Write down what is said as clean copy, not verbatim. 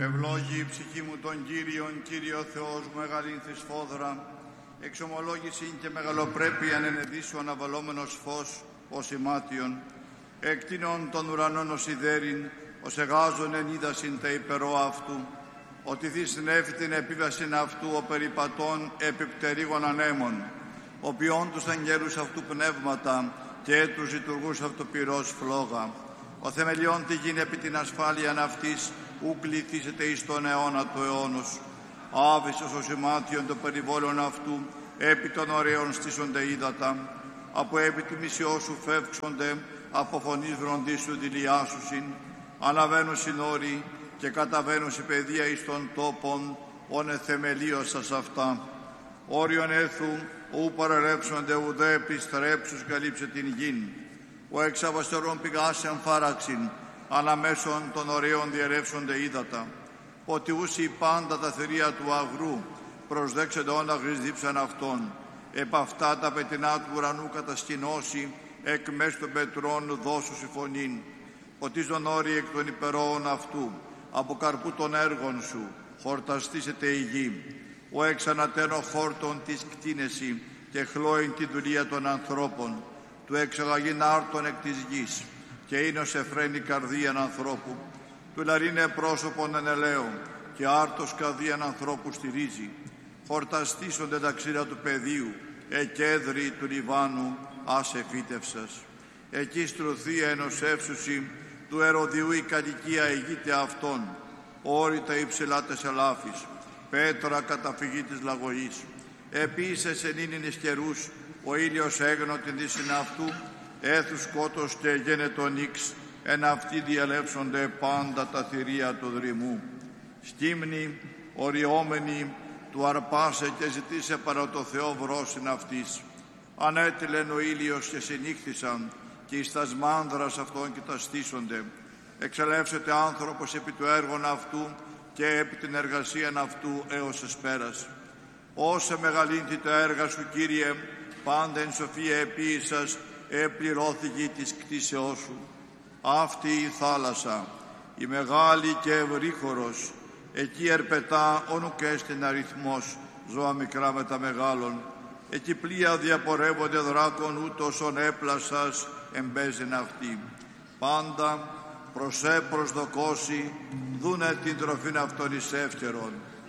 Ευλόγη η ψυχή μου τον Κύριον, Κύριο Θεός μου, μεγαλύνθη σφόδρα, εξομολόγηση και μεγαλοπρέπεια ενεδίσου αναβαλόμενος φως ως ημάτιον, εκτείνων των ουρανών ως ιδέριν, ως εγάζων εν είδασιν τα υπερό αυτού, ότι θυσνεύει την επίβασιν αυτού ο περιπατών επιπτερίγων ανέμων, ο ποιών τους αγγέλους αυτού πνεύματα και τους λειτουργούς αυτού πυρός φλόγα. Ο θεμελιών τη γίνει επί την ασφάλειαν αυτής, ου κληθήσετε εις τον αιώνα του αιώνος. Άβυσσος ως ημάτιον των περιβόλων αυτού, επί των ωραίων στήσονται ύδατα, από επί τη μισιό σου φεύξονται, από φωνής βροντίσου δηλιάσουσιν, αναβαίνουσιν όροι και καταβαίνουσι παιδεία εις των τόπων, όνε θεμελίωσας αυτά. Όριον έθου, ου παρερέψονται ουδέ επιστρέψους καλύψε την γην. Ο εξαβαστερών πηγάσεων φάραξιν, αναμέσων των ωραίων διερεύσονται ύδατα. Ότι ούσι πάντα τα θηρία του αγρού, προσδέξονται όντα γρυσδίψαν αυτών. Επ' αυτά τα πετεινά του ουρανού κατασκηνώσει, εκ μέσου των πετρών δώσου συμφωνήν. Ποτίζον όροι εκ των υπερόων αυτού, από καρπού των έργων σου, χορταστήσετε η γη. Ο εξανατένω χόρτων της κτίνεση και χλώην τη δουλεία των ανθρώπων, του εξαγαγήν άρτων εκ της γης, και είναι ως εφραίνει καρδίαν ανθρώπου, του λαρίνε πρόσωπον εν ελαίο, και άρτος καρδίαν ανθρώπου στηρίζει. Χορταστήσονται τα ξύρα του πεδίου, εκέδροι του Λιβάνου, άσε φύτευσας. Εκεί στρωθία ενωσεύσουσι, του ερωδιού η κατοικία ηγείται αυτών, όρητα υψηλά τες ελάφης, πέτρα καταφυγή της λαγωής. Επίσης εν ίνινες καιρούς, ο ήλιος έγνω την δύσιν αυτού, έθου σκότος και γένετον ίξ, εν αυτοί διαλέψονται πάντα τα θηρία του δρυμού. Σκύμνη, οριόμενη, του αρπάσε και ζητήσε παρά το Θεό βρόσιν αυτής. Ανέτειλεν ο ήλιος και συνήχθησαν, και εις τας μάνδρας αυτών και τα στήσονται. Εξελεύσεται άνθρωπος επί του έργων αυτού και επί την εργασίαν αυτού έως εσπέρας. Όσε μεγαλύνθη τα έργα σου, Κύριε, πάντα εν σοφία επίησας, επληρώθη της κτίσεώς σου. Αυτή η θάλασσα, η μεγάλη και ευρύχωρος, εκεί ερπετά ονουκέστην αριθμός, ζώα μικρά με τα μεγάλων. Εκεί πλοία διαπορεύονται δράκων, ούτως ον έπλασας εμπέζεν αυτή. Πάντα προσδοκώσει, δούνε την τροφήν αυτών εις εύκαιρον.